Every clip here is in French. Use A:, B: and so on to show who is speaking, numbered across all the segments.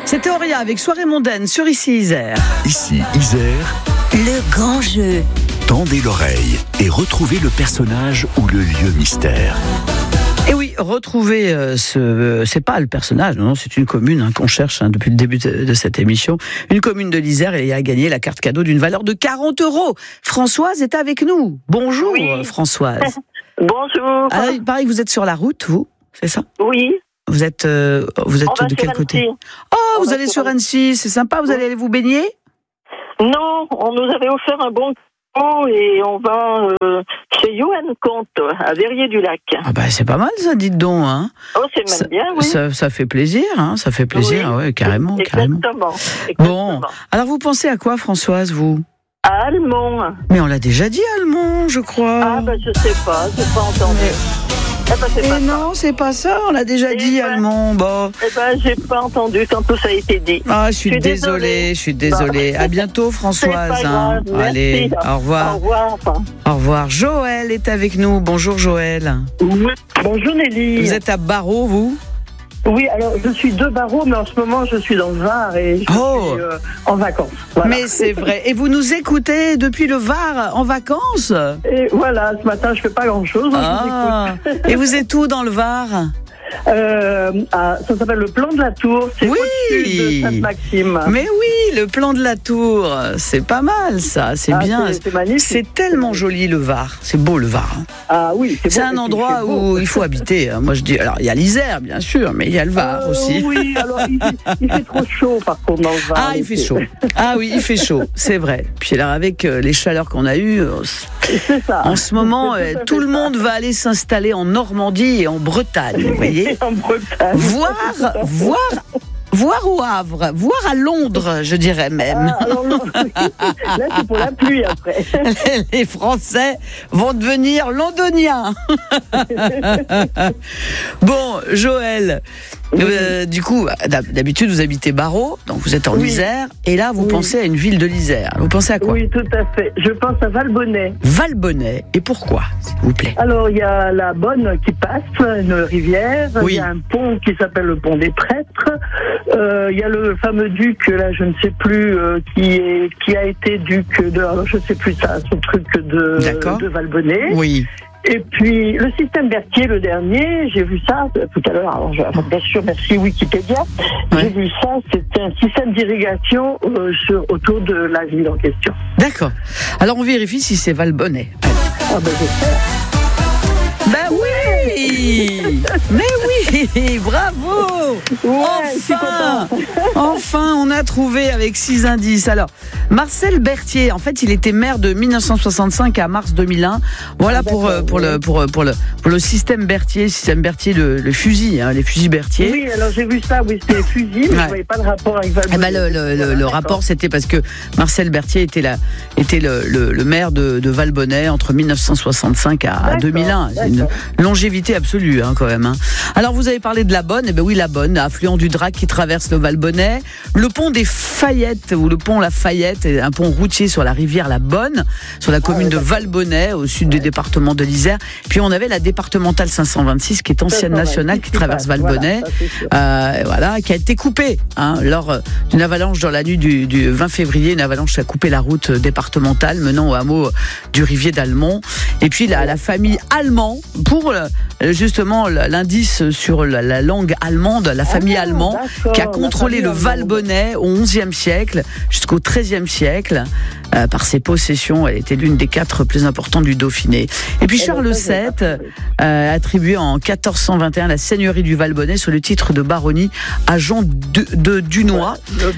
A: C'était Auria avec Soirée mondaine sur Ici Isère.
B: Ici Isère,
C: le grand jeu.
B: tendez l'oreille et retrouvez le personnage ou le lieu mystère.
A: Et oui, retrouver c'est pas le personnage, non, c'est une commune qu'on cherche depuis le début de cette émission. Une commune de l'Isère et a gagné la carte cadeau d'une valeur de 40 €. Françoise est avec nous. Bonjour
D: oui.
A: Françoise.
D: Bonjour.
A: Alors, il paraît que vous êtes sur la route, vous, c'est ça ?
D: Oui.
A: Vous êtes de quel côté ? Oh, vous allez sur Annecy, c'est sympa, vous allez aller vous baigner ?
D: Non, on nous avait offert un bon cadeau et on va chez Johan Comte, à Verrier-du-Lac.
A: Ah bah c'est pas mal ça, dites donc. Hein.
D: Oh, c'est même bien, oui.
A: Ça fait plaisir, hein, ça fait plaisir,
D: oui.
A: Ouais, carrément.
D: Exactement.
A: Bon, alors vous pensez à quoi, Françoise, vous ?
D: À Almont.
A: Mais on l'a déjà dit, Almont, je crois.
D: Ah bah je sais pas, j'ai pas entendu.
A: Non, c'est pas ça, on l'a déjà dit, Almont. Bon.
D: Eh ben, j'ai pas entendu quand tout ça a été dit.
A: Ah, je suis désolée.
D: Bon.
A: À bientôt, Françoise.
D: C'est pas grave, merci.
A: Allez, au revoir.
D: Au revoir.
A: Au revoir. Joël est avec nous. Bonjour, Joël.
E: Oui. Bonjour Nelly.
A: Vous êtes à Barreau, vous ?
E: Oui, alors je suis de Barreau, mais en ce moment je suis dans le Var et je suis en vacances. Voilà.
A: Mais c'est vrai. Et vous nous écoutez depuis le Var en vacances ?
E: Et voilà, ce matin je fais pas grand-chose. Je vous écoute.
A: Et vous êtes où dans le Var ?
E: Ça s'appelle le Plan de la Tour, c'est au-dessus de Sainte-Maxime.
A: Mais oui, le Plan de la Tour, c'est pas mal ça, c'est bien.
E: C'est magnifique.
A: C'est tellement joli le Var, c'est beau le Var.
E: Ah oui,
A: c'est un endroit où il faut habiter. Moi je dis, alors il y a l'Isère bien sûr, mais il y a le Var aussi.
E: Oui, alors il fait trop chaud par contre dans le Var.
A: Ah, il fait chaud. Ah oui, il fait chaud, c'est vrai. Puis alors avec les chaleurs qu'on a eues,
E: c'est ça.
A: En ce moment, tout le monde va aller s'installer en Normandie et en Bretagne, vous voyez.
E: En Bretagne.
A: Voir au Havre, voir à Londres, je dirais même.
E: Ah, alors, là, c'est pour la pluie après.
A: Les Français vont devenir londoniens. Bon, Joël, du coup, d'habitude vous habitez Barreau, donc vous êtes en Isère, et là vous pensez à une ville de l'Isère. Vous pensez à quoi ?
E: Oui, tout à fait. Je pense à Valbonnet.
A: Valbonnet, et pourquoi, s'il vous plaît ?
E: Alors, il y a la Bonne qui passe, une rivière. Il y a un pont qui s'appelle le pont des Prêtres. Il y a le fameux duc, là, je ne sais plus, qui a été duc de, alors, je ne sais plus ça, ce truc de Valbonnet.
A: Oui.
E: Et puis, le système Berthier, le dernier, j'ai vu ça tout à l'heure. Alors, bien sûr, merci Wikipédia. Ouais. J'ai vu ça, c'était un système d'irrigation autour de la ville en question.
A: D'accord. Alors, on vérifie si c'est Valbonnet.
E: Ah ben, j'espère.
A: Ben oui. Mais oui, bravo.
E: Ouais,
A: enfin, on a trouvé avec 6 indices. Alors, Marcel Berthier, en fait, il était maire de 1965 à mars 2001. Voilà pour le système Berthier, le fusil, les fusils Berthier.
E: Oui, alors j'ai vu ça, oui, c'était les fusils, mais je ne voyais pas de rapport avec Valbonnet.
A: Le rapport, c'était parce que Marcel Berthier était le maire de Valbonnet entre 1965 à 2001. C'est une longévité absolue, quand même. Alors, vous avez parlé de la Bonne. Eh bien oui, la Bonne, affluent du Drac qui traverse le Valbonnet. Le pont des Fayettes, ou le pont Lafayette, est un pont routier sur la rivière La Bonne, sur la commune de Valbonnet, au sud du département de l'Isère. Puis on avait la départementale 526, qui est ancienne nationale, qui traverse Valbonnet, qui a été coupée lors d'une avalanche dans la nuit du 20 février. Une avalanche a coupé la route départementale menant au hameau du Rivier d'Almont. Et puis la famille Allemand, pour justement l'indice sur la langue allemande, la famille Allemand, qui a contrôlé le Valbonnet au XIe siècle jusqu'au XIIIe siècle. Par ses possessions, elle était l'une des 4 plus importantes du Dauphiné. Et puis Charles VII a attribué en 1421 la seigneurie du Valbonnet sous le titre de baronnie à Jean de Dunois.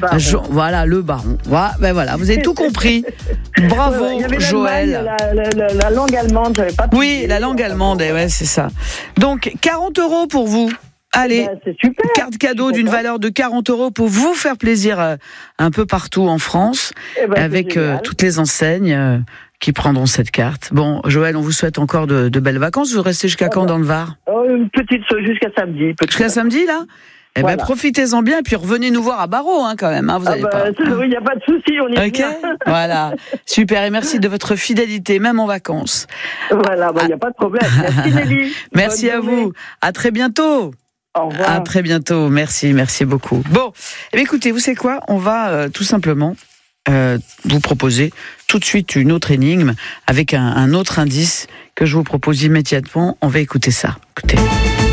A: Le baron. Voilà, vous avez tout compris. Bravo, Joël.
E: La langue allemande, j'avais pas.
A: Oui, la langue allemande, c'est ça. Donc 40 € pour vous. Allez,
E: c'est super.
A: Carte cadeau d'une valeur de 40 € pour vous faire plaisir un peu partout en France, avec toutes les enseignes qui prendront cette carte. Bon, Joël, on vous souhaite encore de belles vacances. Vous restez jusqu'à quand dans le Var ?
E: Une petite jusqu'à samedi.
A: Jusqu'à samedi, là ? Profitez-en bien, et puis revenez nous voir à Barreau, quand même. Vous avez pas.
E: Oui, il n'y a pas de souci, on y vient.
A: Voilà, super, et merci de votre fidélité, même en vacances.
E: Voilà, il n'y a pas de problème. Merci Nelly.
A: Merci à vous. À très bientôt.
E: Au revoir.
A: À très bientôt. Merci beaucoup. Bon, écoutez, vous savez quoi? On va tout simplement vous proposer tout de suite une autre énigme avec un autre indice que je vous propose immédiatement. On va écouter ça. Écoutez.